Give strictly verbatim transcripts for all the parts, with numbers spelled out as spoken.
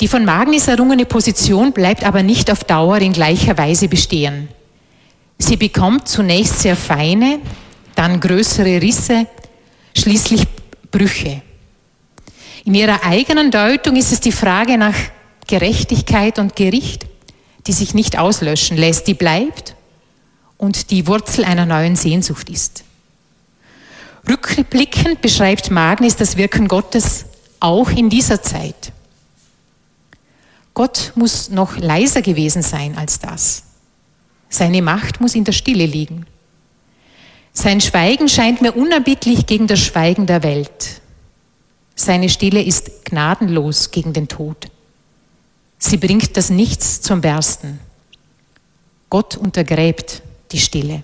Die von Magnis errungene Position bleibt aber nicht auf Dauer in gleicher Weise bestehen. Sie bekommt zunächst sehr feine, dann größere Risse, schließlich Brüche. In ihrer eigenen Deutung ist es die Frage nach Gerechtigkeit und Gericht, die sich nicht auslöschen lässt, die bleibt und die Wurzel einer neuen Sehnsucht ist. Rückblickend beschreibt Magnis das Wirken Gottes auch in dieser Zeit. Gott muss noch leiser gewesen sein als das. Seine Macht muss in der Stille liegen. Sein Schweigen scheint mir unerbittlich gegen das Schweigen der Welt. Seine Stille ist gnadenlos gegen den Tod. Sie bringt das Nichts zum Bersten. Gott untergräbt die Stille.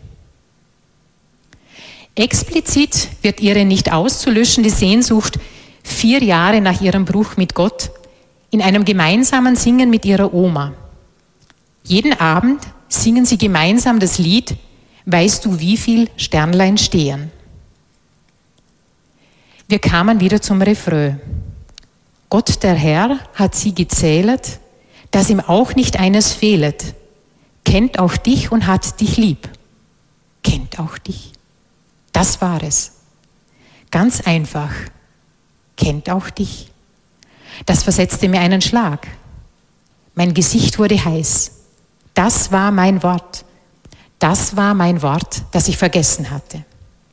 Explizit wird ihre nicht auszulöschende Sehnsucht vier Jahre nach ihrem Bruch mit Gott in einem gemeinsamen Singen mit ihrer Oma. Jeden Abend singen sie gemeinsam das Lied »Weißt du, wie viel Sternlein stehen?« Wir kamen wieder zum Refrain. Gott, der Herr, hat sie gezählet, dass ihm auch nicht eines fehlet. Kennt auch dich und hat dich lieb. Kennt auch dich. Das war es. Ganz einfach. Kennt auch dich. Das versetzte mir einen Schlag. Mein Gesicht wurde heiß. Das war mein Wort. Das war mein Wort, das ich vergessen hatte.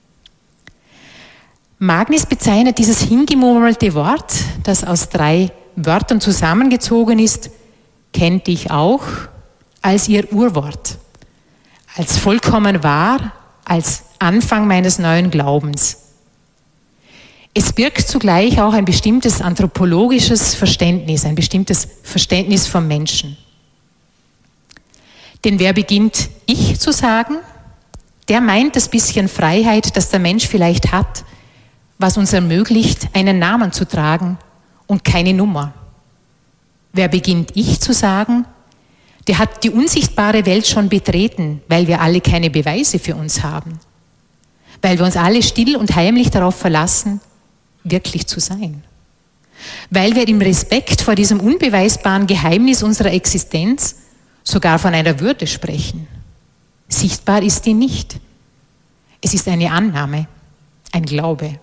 Magnis bezeichnet dieses hingemurmelte Wort, das aus drei Wörtern zusammengezogen ist, kennt dich auch, als ihr Urwort, als vollkommen wahr, als Anfang meines neuen Glaubens. Es birgt zugleich auch ein bestimmtes anthropologisches Verständnis, ein bestimmtes Verständnis vom Menschen. Denn wer beginnt, ich zu sagen, der meint das bisschen Freiheit, das der Mensch vielleicht hat, was uns ermöglicht, einen Namen zu tragen und keine Nummer. Wer beginnt, ich zu sagen, der hat die unsichtbare Welt schon betreten, weil wir alle keine Beweise für uns haben. Weil wir uns alle still und heimlich darauf verlassen, wirklich zu sein. Weil wir im Respekt vor diesem unbeweisbaren Geheimnis unserer Existenz sogar von einer Würde sprechen. Sichtbar ist die nicht. Es ist eine Annahme, ein Glaube.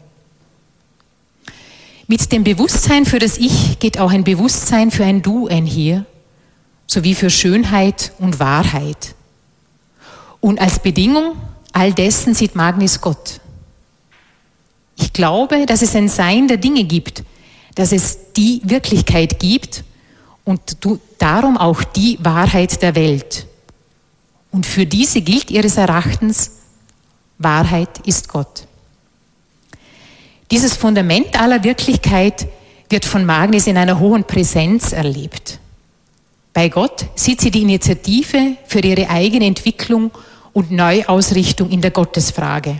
Mit dem Bewusstsein für das Ich geht auch ein Bewusstsein für ein Du einher, sowie für Schönheit und Wahrheit. Und als Bedingung all dessen sieht Magnis Gott. Ich glaube, dass es ein Sein der Dinge gibt, dass es die Wirklichkeit gibt und darum auch die Wahrheit der Welt. Und für diese gilt ihres Erachtens, Wahrheit ist Gott. Dieses Fundament aller Wirklichkeit wird von Magnis in einer hohen Präsenz erlebt. Bei Gott sieht sie die Initiative für ihre eigene Entwicklung und Neuausrichtung in der Gottesfrage.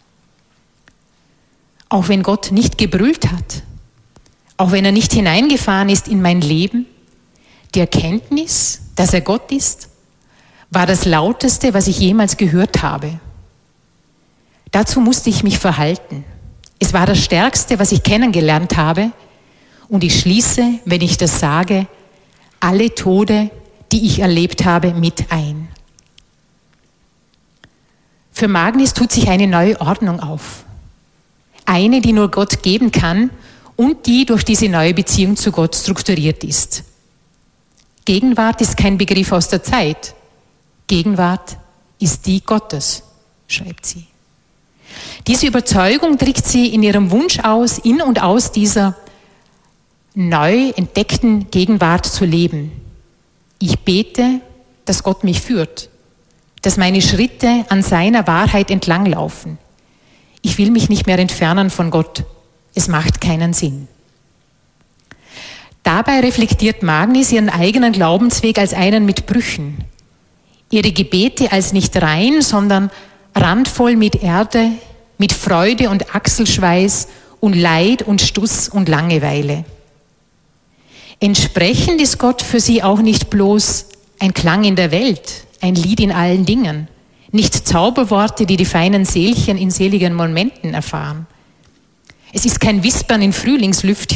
Auch wenn Gott nicht gebrüllt hat, auch wenn er nicht hineingefahren ist in mein Leben, die Erkenntnis, dass er Gott ist, war das Lauteste, was ich jemals gehört habe. Dazu musste ich mich verhalten. Es war das Stärkste, was ich kennengelernt habe. Und ich schließe, wenn ich das sage, alle Tode, die ich erlebt habe, mit ein. Für Magnis tut sich eine neue Ordnung auf. Eine, die nur Gott geben kann und die durch diese neue Beziehung zu Gott strukturiert ist. Gegenwart ist kein Begriff aus der Zeit. Gegenwart ist die Gottes, schreibt sie. Diese Überzeugung drückt sie in ihrem Wunsch aus, in und aus dieser neu entdeckten Gegenwart zu leben. Ich bete, dass Gott mich führt, dass meine Schritte an seiner Wahrheit entlanglaufen. Ich will mich nicht mehr entfernen von Gott. Es macht keinen Sinn. Dabei reflektiert Magnis ihren eigenen Glaubensweg als einen mit Brüchen. Ihre Gebete als nicht rein, sondern randvoll mit Erde, mit Freude und Achselschweiß und Leid und Stuss und Langeweile. Entsprechend ist Gott für sie auch nicht bloß ein Klang in der Welt, ein Lied in allen Dingen, nicht Zauberworte, die die feinen Seelchen in seligen Momenten erfahren. Es ist kein Wispern in Frühlingslüftchen,